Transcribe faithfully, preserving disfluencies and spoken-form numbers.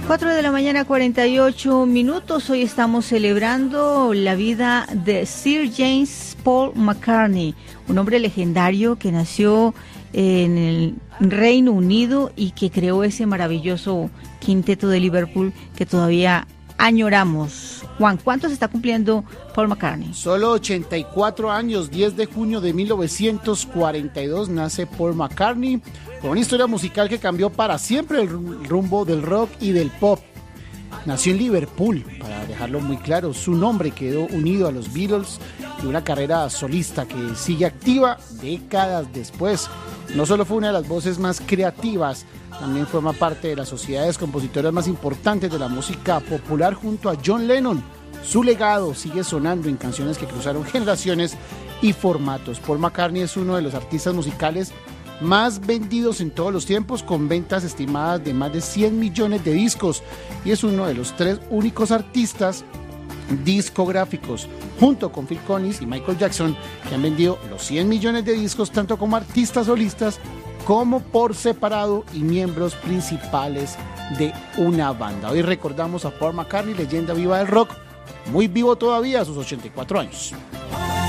cuatro de la mañana, cuarenta y ocho minutos. Hoy estamos celebrando la vida de Sir James Paul McCartney, un hombre legendario que nació en el Reino Unido y que creó ese maravilloso quinteto de Liverpool que todavía añoramos. Juan, ¿cuántos está cumpliendo Paul McCartney? Solo ochenta y cuatro años, diez de junio de mil novecientos cuarenta y dos nace Paul McCartney, con una historia musical que cambió para siempre el rumbo del rock y del pop. Nació en Liverpool, para dejarlo muy claro, su nombre quedó unido a los Beatles y una carrera solista que sigue activa décadas después. No solo fue una de las voces más creativas, también forma parte de las sociedades compositoras más importantes de la música popular junto a John Lennon. Su legado sigue sonando en canciones que cruzaron generaciones y formatos. Paul McCartney es uno de los artistas musicales más vendidos en todos los tiempos, con ventas estimadas de más de cien millones de discos, y es uno de los tres únicos artistas discográficos, junto con Phil Collins y Michael Jackson, que han vendido los cien millones de discos tanto como artistas solistas como por separado y miembros principales de una banda. Hoy recordamos a Paul McCartney, leyenda viva del rock, muy vivo todavía a sus ochenta y cuatro años.